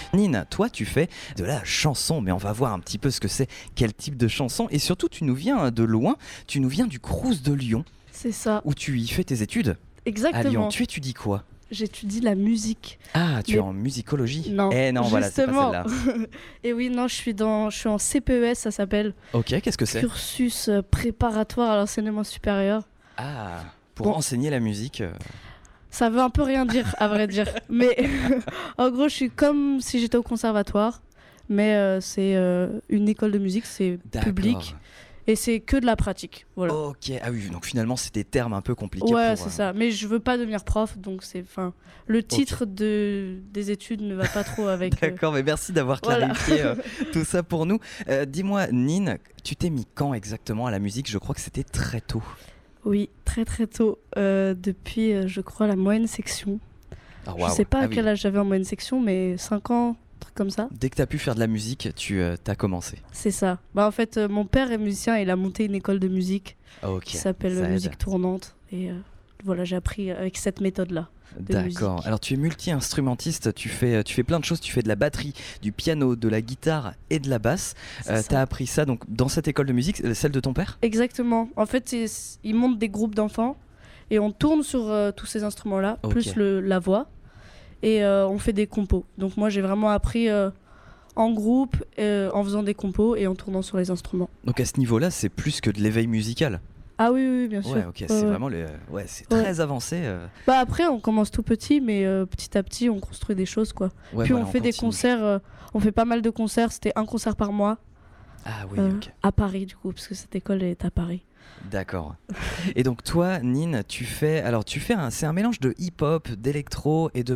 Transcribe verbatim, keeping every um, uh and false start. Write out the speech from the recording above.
Nine, toi tu fais de la chanson, mais on va voir un petit peu ce que c'est, quel type de chanson, et surtout tu nous viens de loin, tu nous viens du Crous de Lyon, C'est ça, où tu y fais tes études à Lyon. exactement. Tu étudies quoi? J'étude la musique. Ah, tu Mais- es en musicologie. Non, Eh non, voilà, c'est pas justement. celle-là. Et oui, non, je suis, dans, je suis en C P E S, ça s'appelle. Ok, qu'est-ce que c'est? Cursus euh, préparatoire à l'enseignement supérieur. Ah, pour Bon. enseigner la musique. euh, Ça veut un peu rien dire, à vrai dire. Mais en gros, je suis comme si j'étais au conservatoire. Mais euh, c'est euh, une école de musique, c'est D'accord. public. Et c'est que de la pratique. Voilà. Ok, ah oui, donc finalement c'est des termes un peu compliqués. Ouais, pour, c'est euh, ça. Mais je veux pas devenir prof, donc c'est. Enfin, le titre de, des études ne va pas trop avec. euh, D'accord, mais merci d'avoir Voilà. clarifié euh, tout ça pour nous. Euh, dis-moi, Nine, tu t'es mis quand exactement à la musique? Je crois que c'était très tôt. Oui, très très tôt. Euh, depuis, euh, je crois, la moyenne section. Ah, Je waouh. sais pas Ah à oui. quel âge j'avais en moyenne section, mais cinq ans, un truc comme ça. Dès que tu as pu faire de la musique, tu euh, t'as commencé. C'est ça. Bah, en fait, euh, mon père est musicien, il a monté une école de musique Ok. qui s'appelle ça euh, aide. Musique Tournante. Et euh, voilà, j'ai appris avec cette méthode-là. de D'accord. musique. Alors tu es multi-instrumentiste, tu fais, tu fais plein de choses, tu fais de la batterie, du piano, de la guitare et de la basse. C'est Euh, ça. tu as appris ça donc dans cette école de musique, euh, celle de ton père? Exactement. En fait, c'est- ils montent des groupes d'enfants et on tourne sur euh, tous ces instruments-là, Ok. plus le, la voix. Et euh, on fait des compos. Donc moi, j'ai vraiment appris euh, en groupe, euh, en faisant des compos et en tournant sur les instruments. Donc à ce niveau-là, c'est plus que de l'éveil musical. Ah oui, oui, oui, bien sûr. Ouais, ok, Ouais, c'est ouais. vraiment le, ouais, c'est Ouais. très avancé. euh, Bah après, on commence tout petit, mais euh, petit à petit, on construit des choses, quoi. ouais, Puis voilà, on fait des continue. concerts, euh, on fait pas mal de concerts. C'était un concert par mois Ah oui, euh, ok. à Paris, du coup, parce que cette école est à Paris. D'accord. Et donc toi, Nine, tu fais, alors tu fais un, c'est un mélange de hip-hop, d'électro et de